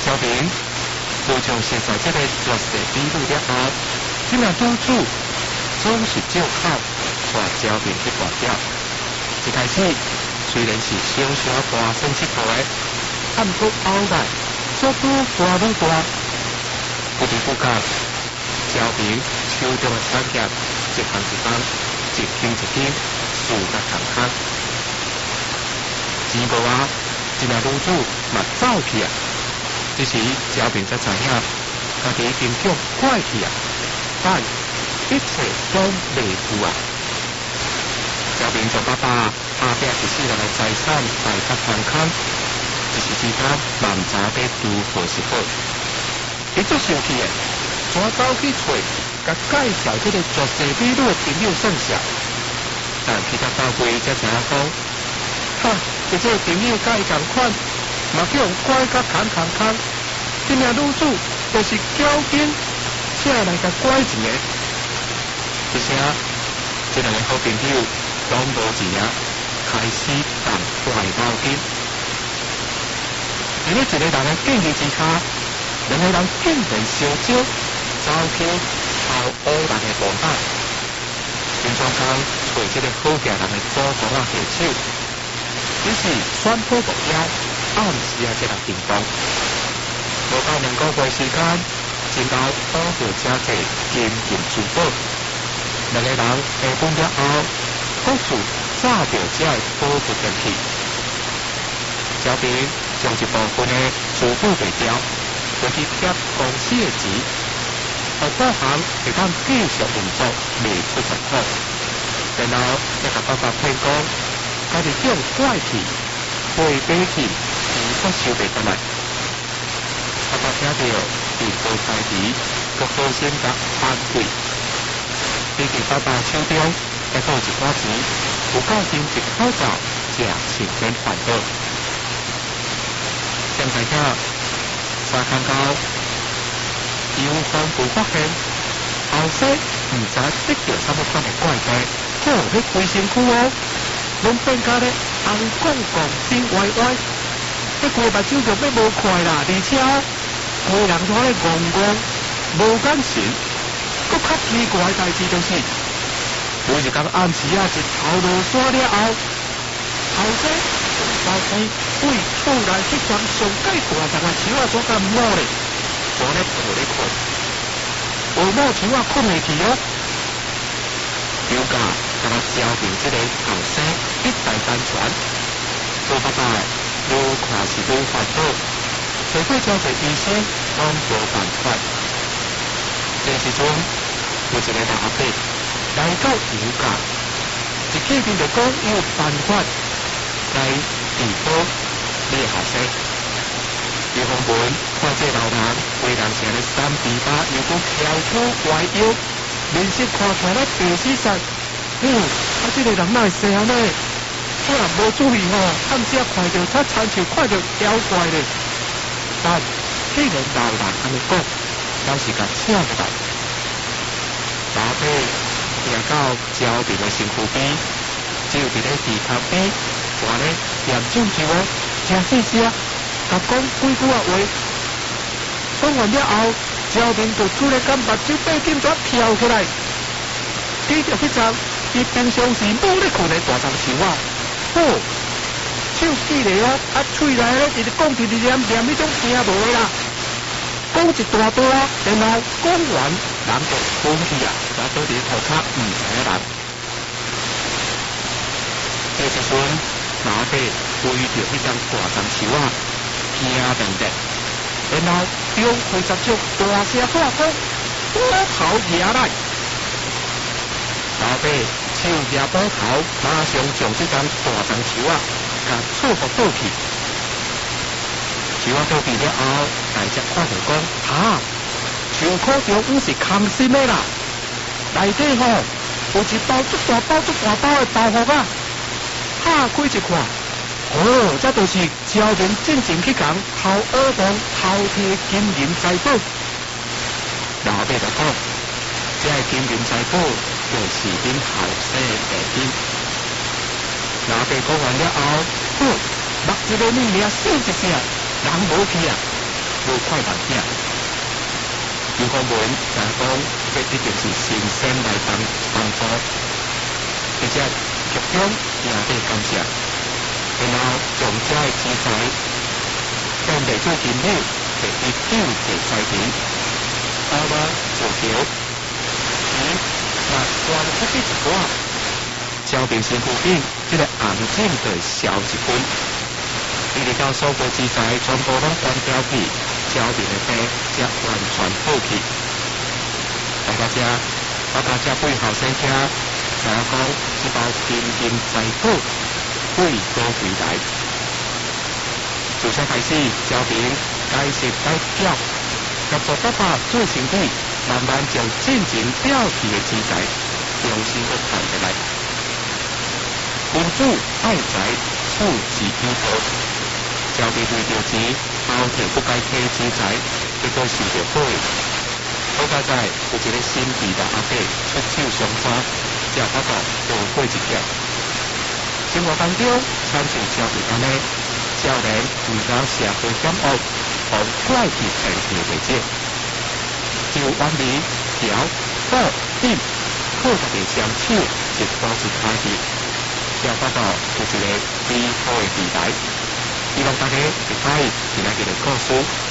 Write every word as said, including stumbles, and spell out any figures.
小明无从现在这个绝世美女了后，这名女主总是照口带小明去跋筊。一开始虽然是小小跋升七步的，按过后来速度大愈大，不知不觉小明手中的产业一项一项，一斤一斤输甲空空。钱无啊，这名女主嘛走去啊。这时小明才知影，家己贫穷怪去啊，但一切都袂赴啊。小明从爸爸打拼一世人的财产大甲空空，一时之间嘛唔知要如何是好。伊足生气的，怎走去找甲介绍这个绝世美女的朋友算账，但去到到位才知影讲，哈，这个朋友甲伊同款。嘛叫人拐甲空空空，这名女主就是交警，请来甲拐钱的。一声，这两个好朋友拢无钱啊，开始当怪包金。在咧一个人的建议之下，两个人竟然相招，走去偷乌人的房贷。陈庄工找这个好家人的祖公啊下手，只是宣布目标。暗时啊，这个行动，无到两个月时间，真到找到这个金银珠宝。两个人下班了后，各自炸掉这个宝物进去。小平将一部分的珠宝卖掉，回去贴公司的钱，而保行会当继续运作，卖出十块。然后再甲爸爸骗讲，家己叫怪去，回买去。我收袂过来，爸爸听到便无代志，佮好心甲安慰。毕竟爸爸手中还有一寡钱，有够金一口罩，食千元烦恼。现在个沙坑沟有防部发现，后生唔知得到什么款的怪病，好迄规身躯哦，拢变甲咧红光光、变歪歪。迄规目睭就要无快啦，而且规人拖咧戆戆，无眼神。佫较奇怪的代志就是，有一天暗时啊，一头落山了后，后生从包间为厝内迄张上介大张的树啊，所甲摸咧，所咧抱咧困，无摸树啊困袂去哦。表家甲他交定这个后生一代单传，做爸爸愈看是愈烦恼，找过真侪医生，拢无办法。这时阵，有一个老阿伯来到油价，一见面就讲伊有办法来治好你的后生。刘洪文看这老人为人成咧三皮八，又搁翘楚歪腰，面色看起来白死晒。哦，啊，这个人哪会生安尼？我若无注意吼，暗时啊看到他亲像看到妖怪咧。但既然老人安尼讲，表示甲请入来。老伯行到焦面的身躯边，就伫咧地头边，话咧念咒咒哦，真细声，甲讲几句啊话。讲完了后，焦面就出来，干目睭背紧抓跳起来，记着迄张伊平常时冇咧困的大张树啊。好，手举咧哦，啊喙内咧直直讲直直念念迄种听无的啦，讲一大段，然后讲完，人就昏去啊，抓到伫涂骹唔知影人。这时阵，老伯围着迄张大樟树啊，惊定定，然后用开十足大声喊讲：“我头拿来！”老伯手拿宝头，马上将这张大樟树啊，甲错服倒去。树啊倒去了后，大只看到讲：“哈，树壳中毋是空心的啦，内底吼有一包足大包足大包的包袱啊！打开一看，哦，这就是招人进前去讲偷耳洞、偷摕金银财宝。老伯就讲，这金银财宝就是恁后生的地金。老伯讲完了后，哦，目一个物命，手一声，人无去啊！ 无快慢点。刘洪文就讲，这一定是神仙来帮帮助，而且剧中也得感谢，然后将这的题材变为最近日第一九第三集，包括薯条，鱼，那关出去一寡，招兵新府顶这个红景的消息分，伊哋到所有题材全部拢关掉去。招兵的病才完全好去。大家遮，我大家对后生听，知影讲一包金银财宝贵多回来。自先开始，招兵解释解叫，合作爸爸做生意，慢慢将进前吊起的题材重新去谈起来。君主爱财，处之有道。招兵为着钱，包摕不该摕的钱财，结果受着亏。好在在有一个新地的阿伯出手相助，才法度逃过一劫。生活当中产生招兵安尼，少年遇到社会险恶，互怪奇神奇的地质，就远离条岛顶，靠着地双手一步一踏去，才法度有一个美好的未来。希望大家会喜欢今日嘅故事。